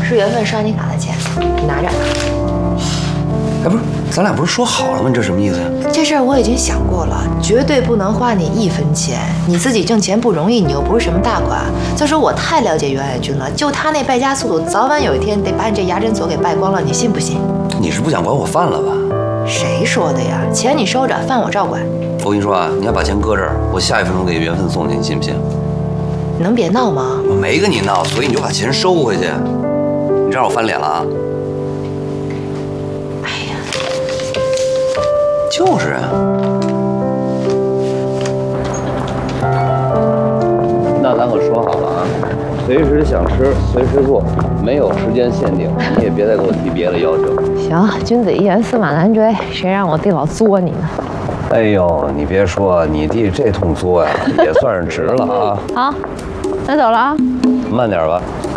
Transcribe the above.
是缘分刷你卡的钱，你拿着。 哎，不是，咱俩不是说好了吗？你这什么意思呀？ 这事儿我已经想过了，绝对不能花你1分钱。你自己挣钱不容易，你又不是什么大款。再说我太了解袁海军了，就他那败家速度，早晚有一天得把你这牙诊所给败光了，你信不信？ 你是不想管我饭了吧？ 谁说的呀？钱你收着，饭我照管。 我跟你说啊，你要把钱搁这儿，我下1分钟给缘分送去，你信不信？ 能别闹吗？ 我没跟你闹，所以你就把钱收回去。你这让我翻脸了啊！ 哎呀， 就是啊。 那咱可说好了啊，随时想吃随时做，没有时间限定，你也别再给我提别的要求。 行，君子一言驷马难追，谁让我弟老作你呢？ 哎呦，你别说，你弟这通作呀，也算是值了啊。 好，那走了啊。 慢点吧。